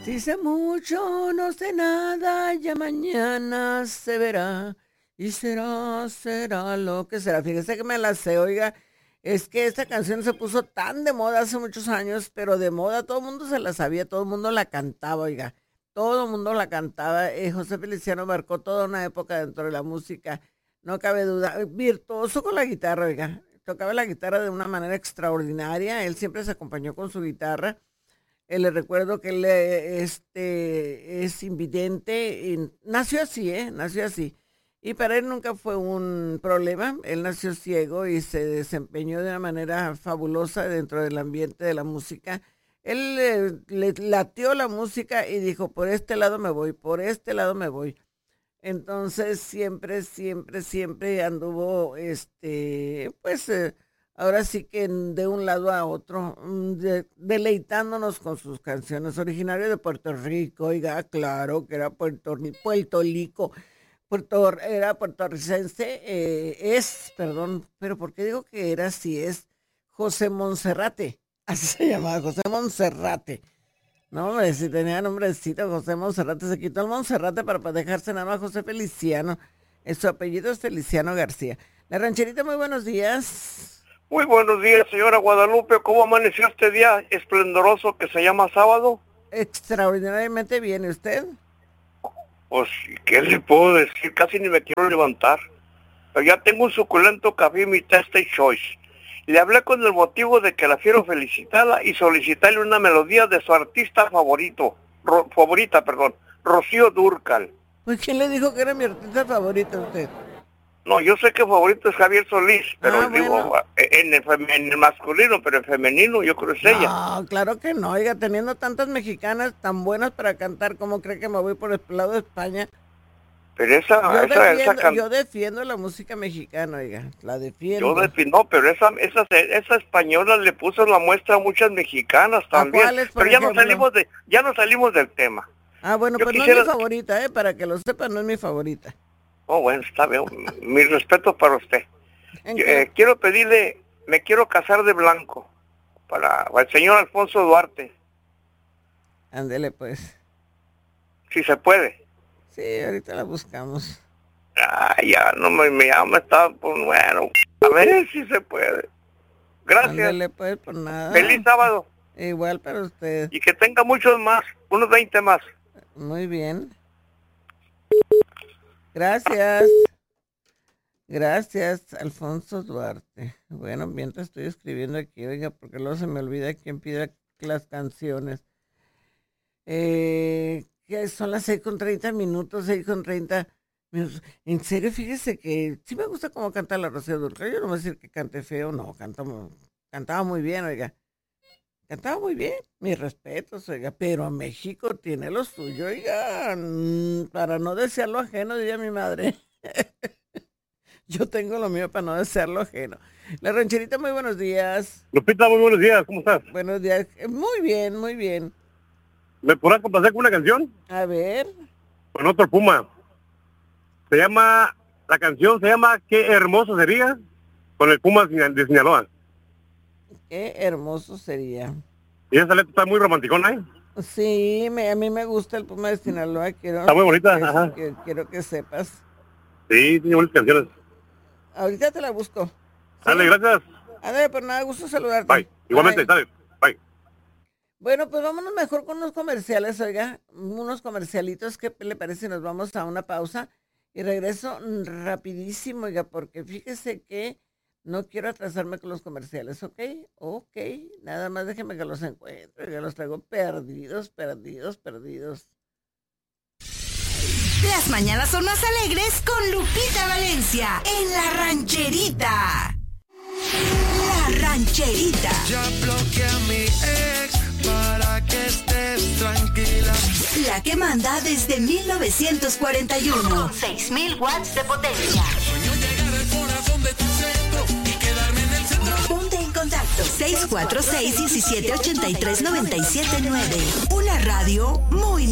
Si sé mucho, no sé nada, ya mañana se verá. Y será lo que será. Fíjese que me la sé, oiga. Es que esta canción se puso tan de moda hace muchos años, pero de moda todo el mundo se la sabía, todo el mundo la cantaba, oiga. Todo el mundo la cantaba. José Feliciano marcó toda una época dentro de la música, no cabe duda. Virtuoso con la guitarra, oiga. Tocaba la guitarra de una manera extraordinaria. Él siempre se acompañó con su guitarra. Le recuerdo que él es invidente. Y nació así, nació así. Y para él nunca fue un problema. Él nació ciego y se desempeñó de una manera fabulosa dentro del ambiente de la música. Él le latió la música y dijo, por este lado me voy, por este lado me voy. Entonces siempre anduvo, ahora sí que de un lado a otro, deleitándonos con sus canciones. Originario de Puerto Rico, oiga, claro que era era puertorricense, perdón, pero ¿por qué digo que era así? Es José Monserrate, así se llamaba, José Monserrate. No, hombre, si tenía nombrecito, José Monserrate, se quitó el Monserrate para dejarse nada más José Feliciano. Su apellido es Feliciano García. La Rancherita, muy buenos días. Muy buenos días, señora Guadalupe. ¿Cómo amaneció este día esplendoroso que se llama sábado? Extraordinariamente bien, ¿y usted? Pues, ¿qué le puedo decir? Casi ni me quiero levantar. Pero ya tengo un suculento café, mi Tasty Choice. Le hablé con el motivo de que la quiero felicitarla y solicitarle una melodía de su artista favorita, Rocío Dúrcal. Pues, ¿quién le dijo que era mi artista favorita usted? No, yo sé que favorito es Javier Solís, pero digo, bueno. en el masculino, pero en femenino yo creo que es ella. No, claro que no, oiga, teniendo tantas mexicanas tan buenas para cantar, ¿cómo cree que me voy por el lado de España? Pero Yo defiendo la música mexicana, oiga, la defiendo. No, pero esa española le puso la muestra a muchas mexicanas también. ¿Cuáles, por pero ejemplo? ya no salimos del tema. Ah, bueno, Yo pues quisiera... no es mi favorita, para que lo sepan, no es mi favorita. Oh, bueno, está bien. Mis respetos para usted. Quiero pedirle, me quiero casar de blanco para el señor Alfonso Duarte. Ándele, pues. Si se puede. Sí, ahorita la buscamos. Ya no me llama, está, pues bueno, a ver si se puede. Gracias. Ándele, pues, por nada. Feliz sábado. Igual para usted. Y que tenga muchos más, unos 20 más. Muy bien. Gracias. Gracias, Alfonso Duarte. Bueno, mientras estoy escribiendo aquí, oiga, porque luego se me olvida quién pide las canciones. Que son las 6:30, 6:30. En serio, fíjese que sí me gusta cómo canta la Rocío Dúrcal. Yo no voy a decir que cante feo, no, cantaba muy bien, oiga. Cantaba muy bien, mis respetos, oiga, pero México tiene lo suyo, oiga, para no desear lo ajeno, diría mi madre. Yo tengo lo mío para no desear lo ajeno. La Rancherita, muy buenos días. Lupita, muy buenos días, ¿cómo estás? Buenos días, muy bien, muy bien. ¿Me podrás complacer con una canción? A ver. Con otro Puma. La canción se llama Qué hermoso sería, con el Puma de Sinaloa. Qué hermoso sería. Y esa letra está muy romanticona, ¿eh? Sí, a mí me gusta el Puma de Sinaloa. Está muy bonita, ajá. Quiero que sepas. Sí, tiene buenas canciones. Ahorita te la busco. ¿Sí? Dale, gracias. Dale, pues nada, gusto saludarte. Bye. Igualmente, dale. Bye. Bueno, pues vámonos mejor con unos comerciales, oiga. Unos comercialitos, ¿qué le parece? Nos vamos a una pausa y regreso rapidísimo, oiga, porque fíjese que no quiero atrasarme con los comerciales, ¿ok? Ok, nada más déjeme que los encuentre, que los traigo perdidos. Las mañanas son más alegres con Lupita Valencia en La Rancherita. La Rancherita. Ya bloqueé a mi ex para que estés tranquila. La que manda desde 1941. Con 6,000 watts de potencia. Sueño llegar al corazón de tu centro y quedarme en el centro. Ponte en contacto 646-1783-979. Una radio muy